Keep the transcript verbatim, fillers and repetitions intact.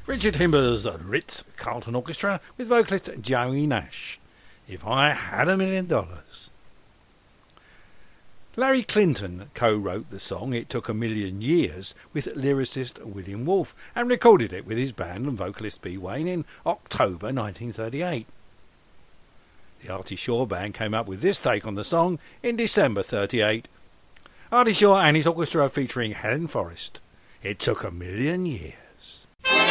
Richard Himber's Ritz-Carlton Orchestra with vocalist Joey Nash. If I Had a Million Dollars. Larry Clinton co-wrote the song It Took a Million Years with lyricist William Wolfe and recorded it with his band and vocalist B. Wayne in October nineteen thirty-eight. The Artie Shaw Band came up with this take on the song in December thirty-eight. Artie Shaw and his orchestra featuring Helen Forrest. It Took a Million Years.